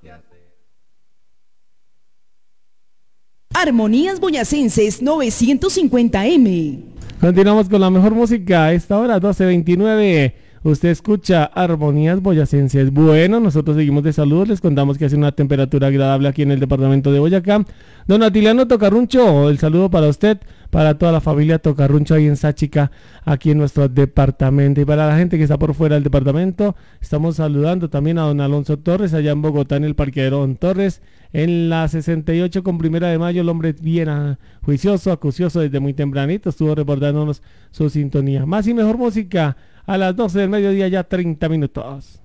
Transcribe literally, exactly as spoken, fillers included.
Armonías Boyacenses novecientos cincuenta eme. Continuamos con la mejor música a esta hora, doce veintinueve. Usted escucha Armonías Boyacenses. Bueno, nosotros seguimos de saludos. Les contamos que hace una temperatura agradable aquí en el departamento de Boyacá. Don Atiliano Tocarruncho, el saludo para usted, para toda la familia Tocarruncho ahí en Sáchica, aquí en nuestro departamento. Y para la gente que está por fuera del departamento, estamos saludando también a don Alonso Torres, allá en Bogotá, en el parqueadero Don Torres, en la sesenta y ocho con Primera de Mayo. El hombre bien uh, juicioso, acucioso desde muy tempranito, estuvo reportándonos su sintonía. Más y mejor música a las doce del mediodía, ya treinta minutos.